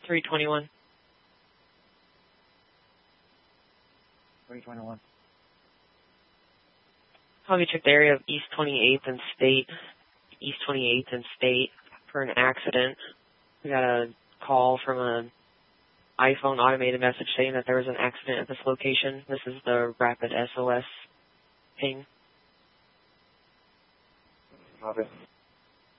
321. 321. Have you check the area of East 28th and State, East 28th and State for an accident? We got a call from an iPhone automated message saying that there was an accident at this location. This is the rapid SOS ping. Copy.